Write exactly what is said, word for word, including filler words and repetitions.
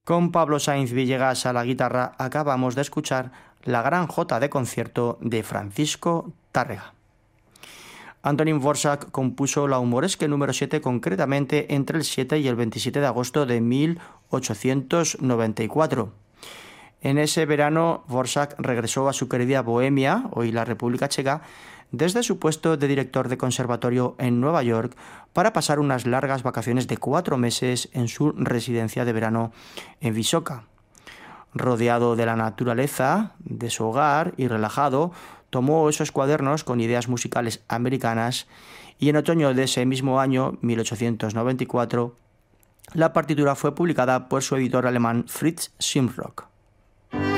Con Pablo Sainz Villegas a la guitarra acabamos de escuchar la Gran Jota de concierto de Francisco Tárrega. Antonín Dvořák compuso la humoresque número siete concretamente entre el siete y el veintisiete de agosto de mil ochocientos noventa y cuatro. En ese verano, Dvořák regresó a su querida Bohemia, hoy la República Checa, desde su puesto de director de conservatorio en Nueva York para pasar unas largas vacaciones de cuatro meses en su residencia de verano en Vysoká. Rodeado de la naturaleza, de su hogar y relajado, tomó esos cuadernos con ideas musicales americanas y en otoño de ese mismo año, mil ochocientos noventa y cuatro, la partitura fue publicada por su editor alemán Fritz Simrock.